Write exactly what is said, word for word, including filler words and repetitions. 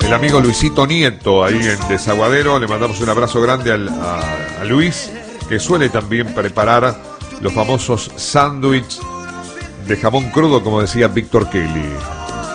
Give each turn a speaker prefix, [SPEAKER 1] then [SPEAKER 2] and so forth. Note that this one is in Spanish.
[SPEAKER 1] el amigo Luisito Nieto, ahí en Desaguadero. Le mandamos un abrazo grande al, a, a Luis, que suele también preparar los famosos sándwiches de jamón crudo, como decía Víctor Kelly.